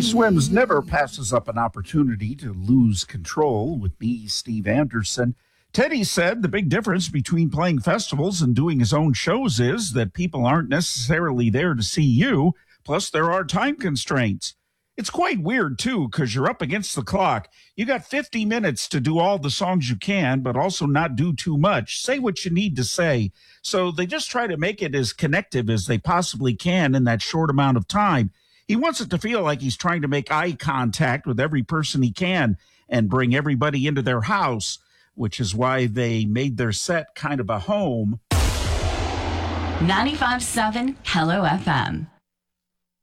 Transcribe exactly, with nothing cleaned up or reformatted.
Swims never passes up an opportunity to lose control. With me, Steve Anderson. Teddy said the big difference between playing festivals and doing his own shows is that people aren't necessarily there to see you, plus there are time constraints. It's quite weird, too, because you're up against the clock. You got fifty minutes to do all the songs you can, but also not do too much. Say what you need to say. So they just try to make it as connective as they possibly can in that short amount of time. He wants it to feel like he's trying to make eye contact with every person he can and bring everybody into their house, which is why they made their set kind of a home. ninety-five point seven Hello F M.